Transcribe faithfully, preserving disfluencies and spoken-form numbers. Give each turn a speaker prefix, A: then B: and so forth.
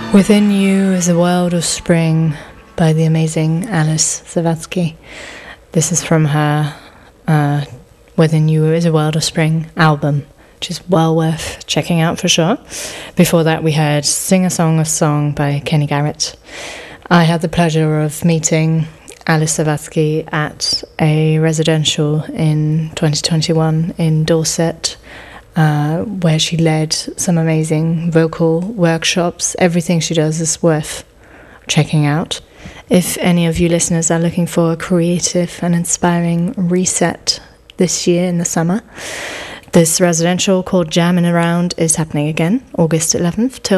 A: Within You is a World of Spring by the amazing Alice Zawadzki. This is from her uh, Within You is a World of Spring album, which is well worth checking out for sure. Before that we heard Sing a Song of Song by Kenny Garrett. I had the pleasure of meeting Alice Zawadzki at a residential in twenty twenty-one in Dorset, Uh, where she led some amazing vocal workshops. Everything she does is worth checking out. If any of you listeners are looking for a creative and inspiring reset this year in the summer, this residential called Jammin' Around is happening again, August eleventh till